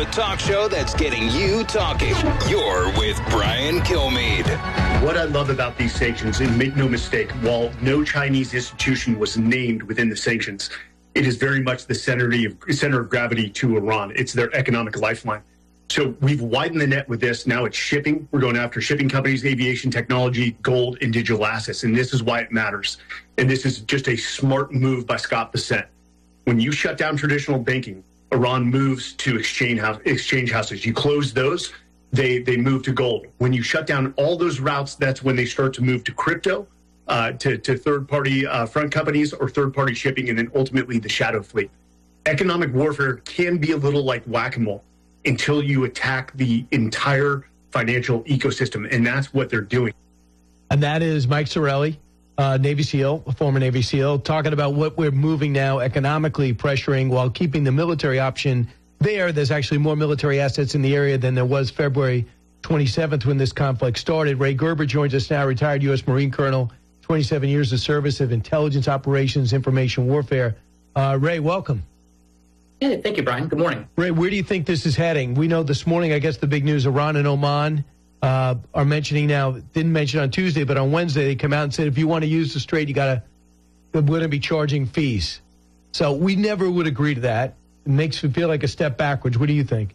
talk show that's getting you talking. You're with Brian Kilmeade. What I love about these sanctions, and make no mistake, while no Chinese institution was named within the sanctions, it is very much the center of gravity to Iran. It's their economic lifeline. So we've widened the net with this. Now it's shipping. We're going after shipping companies, aviation technology, gold, and digital assets. And this is why it matters. And this is just a smart move by Scott Bessent. When you shut down traditional banking, Iran moves to exchange houses. You close those, they move to gold. When you shut down all those routes, that's when they start to move to crypto, to third-party front companies or third-party shipping, and then ultimately the shadow fleet. Economic warfare can be a little like whack-a-mole until you attack the entire financial ecosystem, and that's what they're doing. And that is Mike Sarraille, Navy SEAL, a former Navy SEAL, talking about what we're moving now economically, pressuring while keeping the military option there. There's actually more military assets in the area than there was February 27th when this conflict started. Ray Gerber joins us now, retired U.S. Marine Colonel, 27 years of service of intelligence operations, information warfare. Ray, welcome. Yeah, thank you, Brian. Good morning. Ray, where do you think this is heading? We know this morning, I guess the big news, Iran and Oman are mentioning now, didn't mention on Tuesday, but on Wednesday they come out and said, if you want to use the strait, we're going to be charging fees. So we never would agree to that. It makes me feel like a step backwards. What do you think?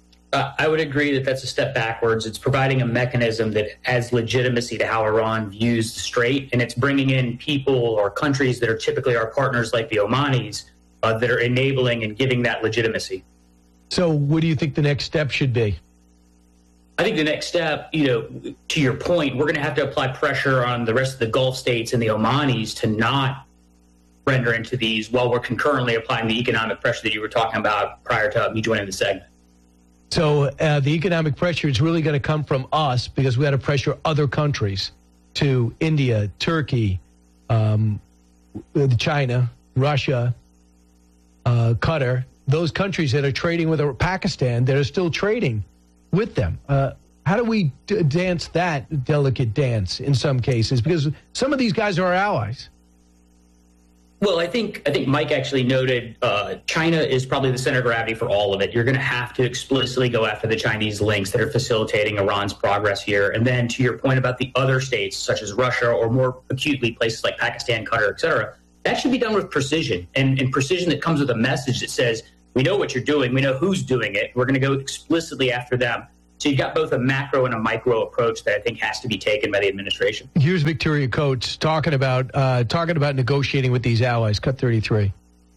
I would agree that that's a step backwards. It's providing a mechanism that adds legitimacy to how Iran views the strait, and it's bringing in people or countries that are typically our partners like the Omanis, that are enabling and giving that legitimacy. So what do you think the next step should be? I think the next step, to your point, we're going to have to apply pressure on the rest of the Gulf states and the Omanis to not render into these while we're concurrently applying the economic pressure that you were talking about prior to me joining the segment. So the economic pressure is really going to come from us because we got to pressure other countries to India, Turkey, China, Russia, Qatar, those countries that are trading with Pakistan that are still trading with them. How do we dance that delicate dance in some cases? Because some of these guys are our allies. Well, I think Mike actually noted China is probably the center of gravity for all of it. You're going to have to explicitly go after the Chinese links that are facilitating Iran's progress here. And then to your point about the other states, such as Russia, or more acutely places like Pakistan, Qatar, et cetera, that should be done with precision, and precision that comes with a message that says, we know what you're doing, we know who's doing it, we're going to go explicitly after them. So you've got both a macro and a micro approach that I think has to be taken by the administration. Here's Victoria Coates talking about negotiating with these allies. Cut 33.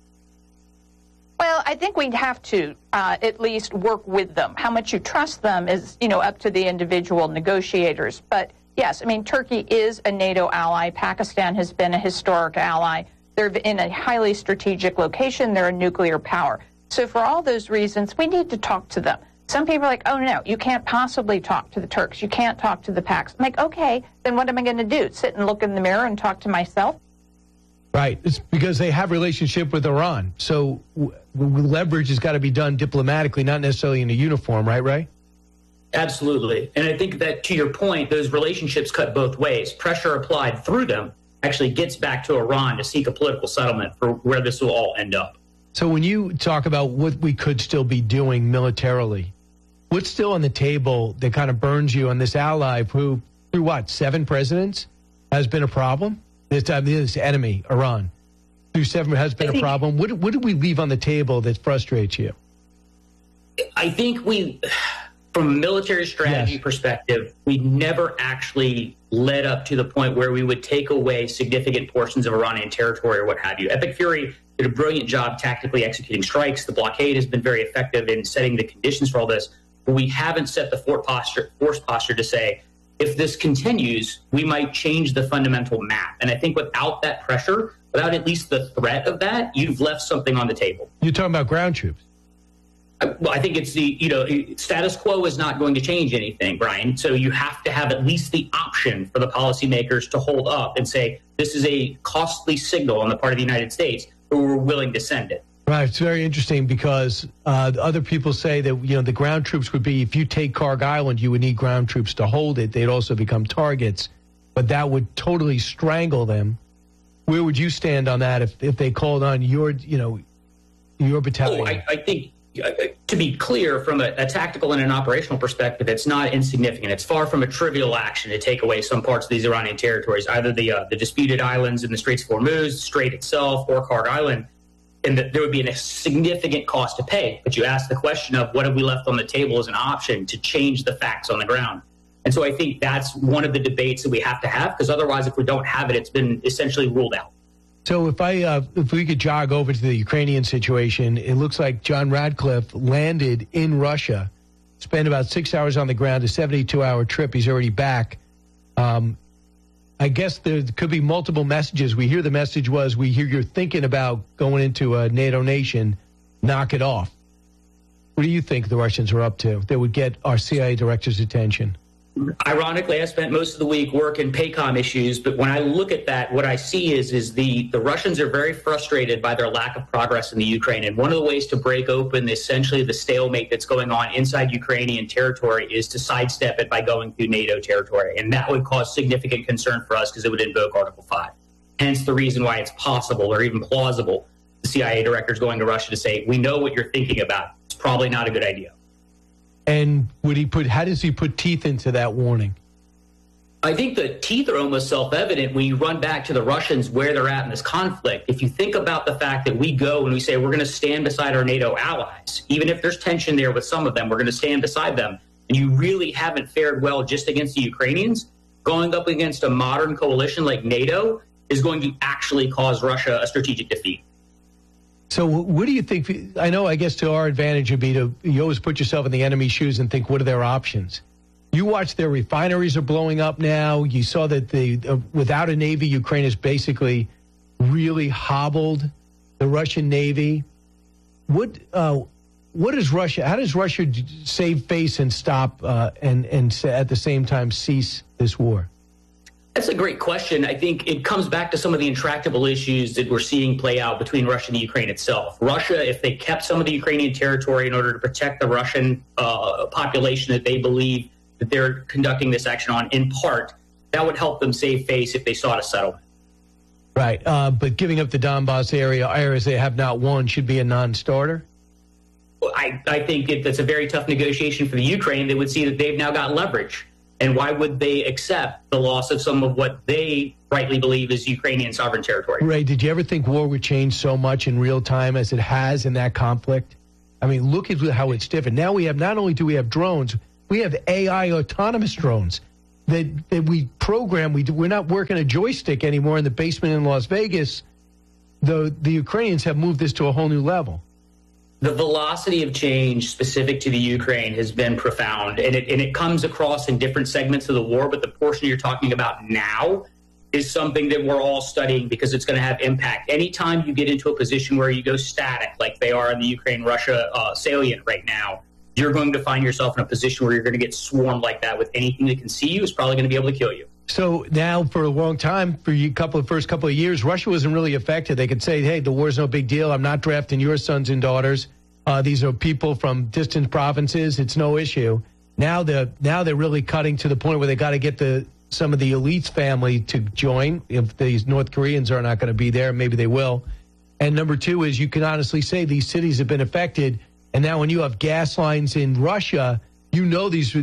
Well, I think we'd have to at least work with them. How much you trust them is, up to the individual negotiators. But yes, I mean, Turkey is a NATO ally. Pakistan has been a historic ally. They're in a highly strategic location. They're a nuclear power. So for all those reasons, we need to talk to them. Some people are like, oh, no, you can't possibly talk to the Turks. You can't talk to the Paks. I'm like, okay, then what am I going to do? Sit and look in the mirror and talk to myself? Right. It's because they have a relationship with Iran. So leverage has got to be done diplomatically, not necessarily in a uniform, right, Ray? Absolutely. And I think that, to your point, those relationships cut both ways. Pressure applied through them actually gets back to Iran to seek a political settlement for where this will all end up. So when you talk about what we could still be doing militarily, what's still on the table that kind of burns you on this ally who, through what, 7 presidents, has been a problem? This enemy, Iran, through 7 has been a problem. What did we leave on the table that frustrates you? I think from a military strategy perspective, we never actually led up to the point where we would take away significant portions of Iranian territory or what have you. Epic Fury did a brilliant job tactically executing strikes. The blockade has been very effective in setting the conditions for all this. But we haven't set the force posture to say, if this continues, we might change the fundamental map. And I think without that pressure, without at least the threat of that, you've left something on the table. You're talking about ground troops. Well, I think it's the, status quo is not going to change anything, Brian. So you have to have at least the option for the policymakers to hold up and say, this is a costly signal on the part of the United States, but we're willing to send it. Right. It's very interesting because other people say that, the ground troops would be, if you take Karg Island, you would need ground troops to hold it. They'd also become targets, but that would totally strangle them. Where would you stand on that if they called on your battalion? I think to be clear, from a tactical and an operational perspective, it's not insignificant. It's far from a trivial action to take away some parts of these Iranian territories, either the disputed islands in the Straits of Hormuz, Strait itself, or Kharg Island, and there would be a significant cost to pay. But you ask the question of what have we left on the table as an option to change the facts on the ground. And so I think that's one of the debates that we have to have, because otherwise, if we don't have it, it's been essentially ruled out. So if we could jog over to the Ukrainian situation, it looks like John Radcliffe landed in Russia, spent about 6 hours on the ground, a 72-hour trip. He's already back. I guess there could be multiple messages. We hear the message was, we hear you're thinking about going into a NATO nation, knock it off. What do you think the Russians are up to that would get our CIA director's attention? Ironically, I spent most of the week working PACOM issues, but when I look at that, what I see is the Russians are very frustrated by their lack of progress in the Ukraine. And one of the ways to break open essentially the stalemate that's going on inside Ukrainian territory is to sidestep it by going through NATO territory. And that would cause significant concern for us because it would invoke Article 5. Hence the reason why it's possible or even plausible the CIA director is going to Russia to say, we know what you're thinking about. It's probably not a good idea. And how does he put teeth into that warning? I think the teeth are almost self-evident when you run back to the Russians where they're at in this conflict. If you think about the fact that we go and we say we're going to stand beside our NATO allies, even if there's tension there with some of them, we're going to stand beside them, and you really haven't fared well just against the Ukrainians, going up against a modern coalition like NATO is going to actually cause Russia a strategic defeat. So what do you think? I know, I guess, to our advantage would be you always put yourself in the enemy's shoes and think, what are their options? You watch their refineries are blowing up now. You saw that without a Navy, Ukraine has basically really hobbled the Russian Navy. What is Russia? How does Russia save face and stop and at the same time cease this war? That's a great question. I think it comes back to some of the intractable issues that we're seeing play out between Russia and Ukraine itself. Russia, if they kept some of the Ukrainian territory in order to protect the Russian population that they believe that they're conducting this action on, in part, that would help them save face if they sought a settlement. Right. But giving up the Donbass areas they have not won should be a non-starter? I think that's a very tough negotiation for the Ukraine. They would see that they've now got leverage. And why would they accept the loss of some of what they rightly believe is Ukrainian sovereign territory? Ray, did you ever think war would change so much in real time as it has in that conflict? I mean, look at how it's different. Now we have, not only do we have drones, we have AI autonomous drones that we program. We're not working a joystick anymore in the basement in Las Vegas. The Ukrainians have moved this to a whole new level. The velocity of change specific to the Ukraine has been profound, and it comes across in different segments of the war, but the portion you're talking about now is something that we're all studying because it's going to have impact. Anytime you get into a position where you go static, like they are in the Ukraine-Russia salient right now, you're going to find yourself in a position where you're going to get swarmed like that with anything that can see you is probably going to be able to kill you. So now for a long time, for first couple of years, Russia wasn't really affected. They could say, hey, the war's no big deal. I'm not drafting your sons and daughters. These are people from distant provinces. It's no issue. Now they're really cutting to the point where they got to get some of the elites family to join. If these North Koreans are not going to be there, maybe they will. And number two is you can honestly say these cities have been affected. And now when you have gas lines in Russia, you know these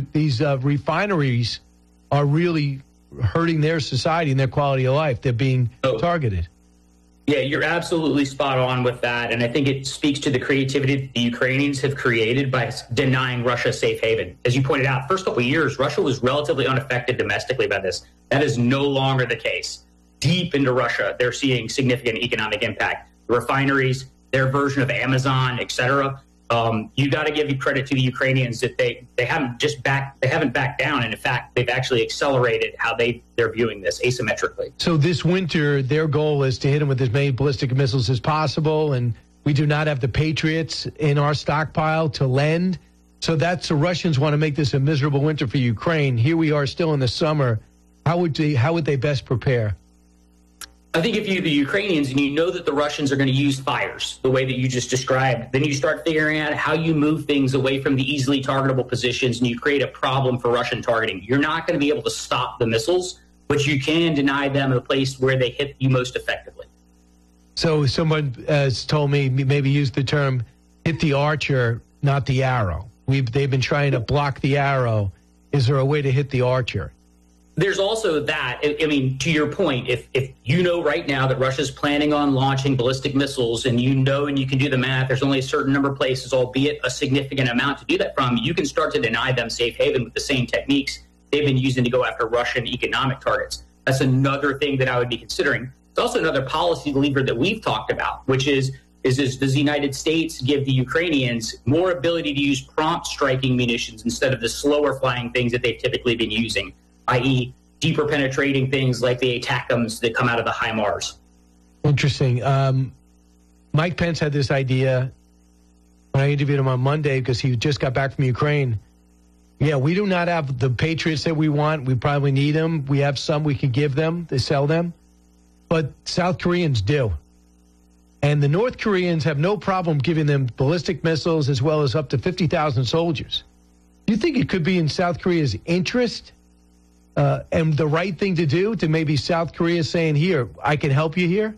refineries are really hurting their society and their quality of life. They're being targeted. Yeah, you're absolutely spot on with that. And I think it speaks to the creativity that the Ukrainians have created by denying Russia a safe haven. As you pointed out, first couple of years, Russia was relatively unaffected domestically by this. That is no longer the case. Deep into Russia, they're seeing significant economic impact. The refineries, their version of Amazon, et cetera. You got to give credit to the Ukrainians that they haven't backed down, and in fact they've actually accelerated how they're viewing this asymmetrically. So this winter, their goal is to hit them with as many ballistic missiles as possible, and we do not have the Patriots in our stockpile to lend. So the Russians want to make this a miserable winter for Ukraine. Here we are still in the summer. How would they best prepare? I think if you're the Ukrainians and you know that the Russians are going to use fires the way that you just described, then you start figuring out how you move things away from the easily targetable positions and you create a problem for Russian targeting. You're not going to be able to stop the missiles, but you can deny them a place where they hit you most effectively. So someone has told me, maybe use the term, hit the archer, not the arrow. They've been trying to block the arrow. Is there a way to hit the archer? There's also that. I mean, to your point, if you know right now that Russia's planning on launching ballistic missiles, and you know and you can do the math, there's only a certain number of places, albeit a significant amount to do that from, you can start to deny them safe haven with the same techniques they've been using to go after Russian economic targets. That's another thing that I would be considering. It's also another policy lever that we've talked about, which is does the United States give the Ukrainians more ability to use prompt striking munitions instead of the slower flying things that they've typically been using, i.e. deeper penetrating things like the ATACMS that come out of the HIMARS. Interesting. Mike Pence had this idea when I interviewed him on Monday because he just got back from Ukraine. Yeah, we do not have the Patriots that we want. We probably need them. We have some we can give them to sell them. But South Koreans do. And the North Koreans have no problem giving them ballistic missiles as well as up to 50,000 soldiers. Do you think it could be in South Korea's interest and the right thing to do to maybe South Korea saying, here, I can help you here?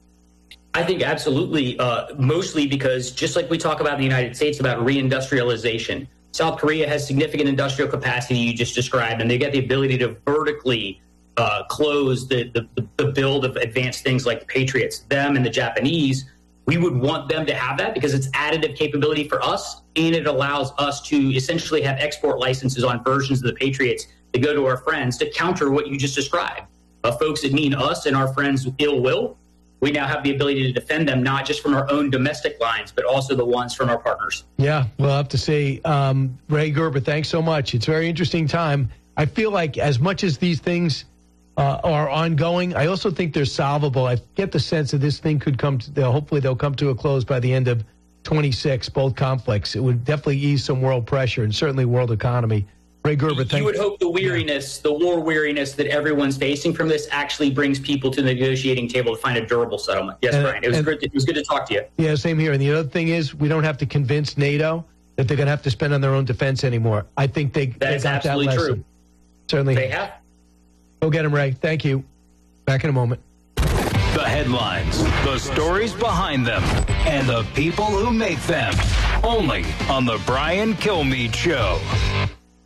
I think absolutely, mostly because just like we talk about in the United States about reindustrialization, South Korea has significant industrial capacity you just described, and they get the ability to vertically close the build of advanced things like the Patriots. Them and the Japanese, we would want them to have that because it's additive capability for us, and it allows us to essentially have export licenses on versions of the Patriots that go to our friends to counter what you just described. Folks that mean us and our friends ill will, we now have the ability to defend them, not just from our own domestic lines, but also the ones from our partners. Yeah, we'll have to see. Ray Gerber, thanks so much. It's a very interesting time. I feel like as much as these things are ongoing, I also think they're solvable. I get the sense that this thing could come to, hopefully they'll come to a close by the end of 26, both conflicts. It would definitely ease some world pressure and certainly world economy. Ray Gerber, thank you. You would hope the weariness, the war weariness that everyone's facing from this actually brings people to the negotiating table to find a durable settlement. Yes, Brian, it was good to talk to you. Yeah, same here. And the other thing is we don't have to convince NATO that they're going to have to spend on their own defense anymore. I think they is got absolutely that lesson. True. Certainly. They have. Go get him, Ray. Thank you. Back in a moment. The headlines, the stories behind them, and the people who make them. Only on the Brian Kilmeade Show.